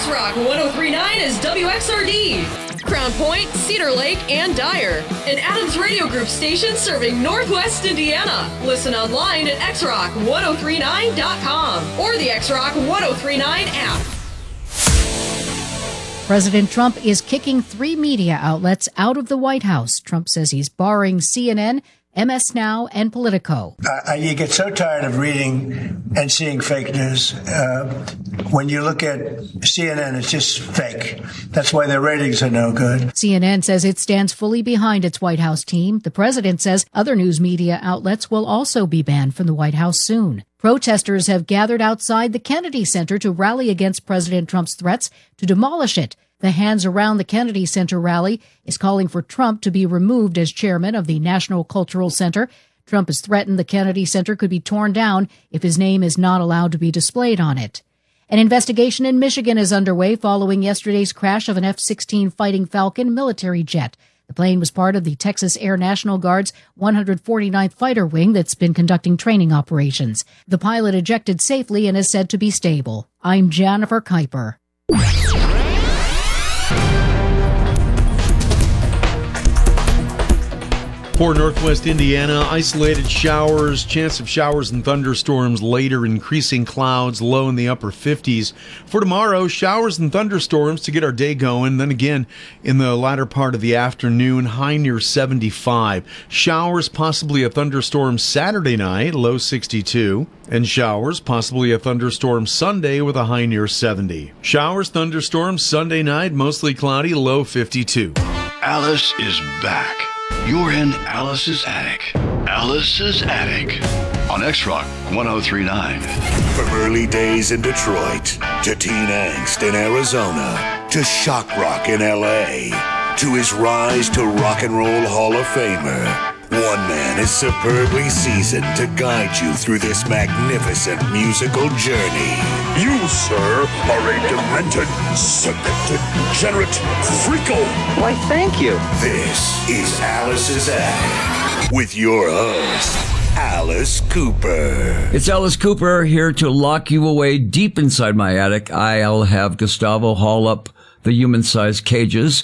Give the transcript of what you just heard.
X-Rock 103.9 is WXRD. Crown Point, Cedar Lake, and Dyer. An Adams Radio Group station serving Northwest Indiana. Listen online at xrock1039.com or the X-Rock 1039 app. President Trump is kicking 3 media outlets out of the White House. Trump says he's barring CNN, MS Now, and Politico. You get so tired of reading and seeing fake news. When you look at CNN, it's just fake. That's why their ratings are no good. CNN says it stands fully behind its White House team. The president says other news media outlets will also be banned from the White House soon. Protesters have gathered outside the Kennedy Center to rally against President Trump's threats to demolish it. The Hands Around the Kennedy Center rally is calling for Trump to be removed as chairman of the National Cultural Center. Trump has threatened the Kennedy Center could be torn down if his name is not allowed to be displayed on it. An investigation in Michigan is underway following yesterday's crash of an F-16 Fighting Falcon military jet. The plane was part of the Texas Air National Guard's 149th Fighter Wing that's been conducting training operations. The pilot ejected safely and is said to be stable. I'm Jennifer Kuiper. For Northwest Indiana, isolated showers, chance of showers and thunderstorms later, increasing clouds, low in the upper 50s. For tomorrow, showers and thunderstorms to get our day going. Then again, in the latter part of the afternoon, high near 75. Showers, possibly a thunderstorm Saturday night, low 62. And showers, possibly a thunderstorm Sunday with a high near 70. Showers, thunderstorms Sunday night, mostly cloudy, low 52. Alice is back. You're in Alice's Attic. Alice's Attic on X-Rock 103.9. From early days in Detroit to teen angst in Arizona to shock rock in L.A. to his rise to Rock and Roll Hall of Famer, one man is superbly seasoned to guide you through this magnificent musical journey. You, sir, are a demented, seductive, degenerate freako. Why, thank you. This is Alice's Attic with your host, Alice Cooper. It's Alice Cooper here to lock you away deep inside my attic. I'll have Gustavo haul up the human-sized cages